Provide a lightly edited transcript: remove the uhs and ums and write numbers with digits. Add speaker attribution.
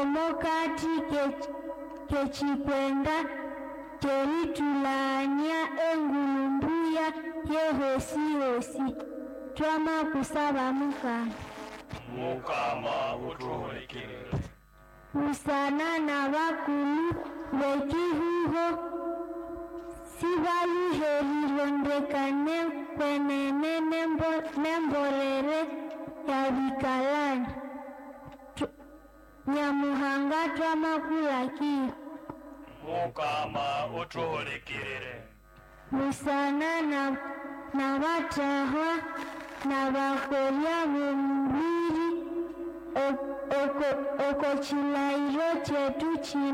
Speaker 1: omokati kechikwenga keritulanya engulumbuya yehosi twama kusaba
Speaker 2: Mukama utuhulikire.
Speaker 1: Usana na bakulu bekihuho sibaluherirondekane kwenene nemborere ya bikalani Nyamuhanga twamakulaki
Speaker 2: Mukama utuhulikire.
Speaker 1: Usana na batahwa na bakolya mumubiri oko chilairo chetu chino